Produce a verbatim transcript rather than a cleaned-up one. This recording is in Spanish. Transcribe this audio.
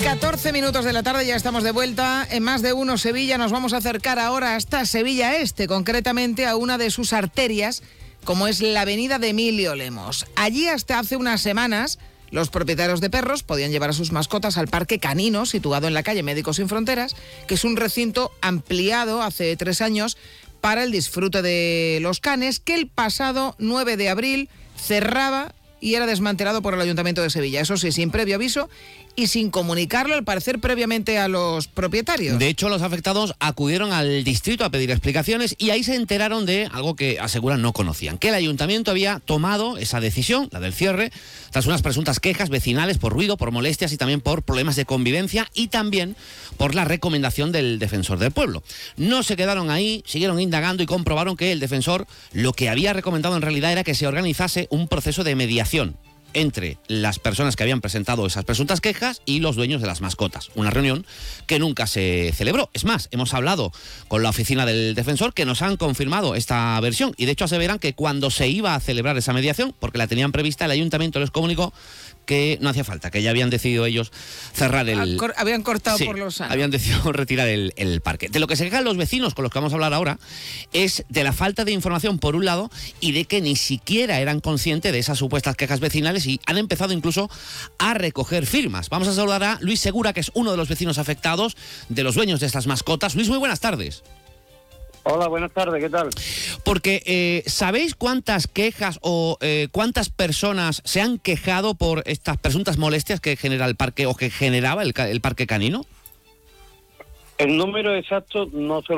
catorce minutos de la tarde, ya estamos de vuelta en Más de Uno Sevilla. Nos vamos a acercar ahora hasta Sevilla Este, concretamente a una de sus arterias, como es la avenida de Emilio Lemos. Allí hasta hace unas semanas los propietarios de perros podían llevar a sus mascotas al Parque Canino, situado en la calle Médicos Sin Fronteras, que es un recinto ampliado hace tres años para el disfrute de los canes, que el pasado nueve de abril cerraba y era desmantelado por el Ayuntamiento de Sevilla. Eso sí, sin previo aviso y sin comunicarlo, al parecer, previamente a los propietarios. De hecho, los afectados acudieron al distrito a pedir explicaciones y ahí se enteraron de algo que aseguran no conocían, que el ayuntamiento había tomado esa decisión, la del cierre, tras unas presuntas quejas vecinales por ruido, por molestias y también por problemas de convivencia y también por la recomendación del defensor del pueblo. No se quedaron ahí, siguieron indagando y comprobaron que el defensor lo que había recomendado en realidad era que se organizase un proceso de mediación entre las personas que habían presentado esas presuntas quejas y los dueños de las mascotas. Una reunión que nunca se celebró. Es más, hemos hablado con la oficina del defensor, que nos han confirmado esta versión y de hecho aseveran que cuando se iba a celebrar esa mediación, porque la tenían prevista, el ayuntamiento les comunicó que no hacía falta, que ya habían decidido ellos cerrar el... Cor- habían cortado sí, por los años. habían decidido retirar el, el parque. De lo que se quejan los vecinos, con los que vamos a hablar ahora, es de la falta de información, por un lado, y de que ni siquiera eran conscientes de esas supuestas quejas vecinales y han empezado incluso a recoger firmas. Vamos a saludar a Luis Segura, que es uno de los vecinos afectados, de los dueños de estas mascotas. Luis, muy buenas tardes. Hola, buenas tardes, ¿qué tal? Porque, eh, ¿sabéis cuántas quejas o eh, cuántas personas se han quejado por estas presuntas molestias que genera el parque o que generaba el, el parque canino? El número exacto no se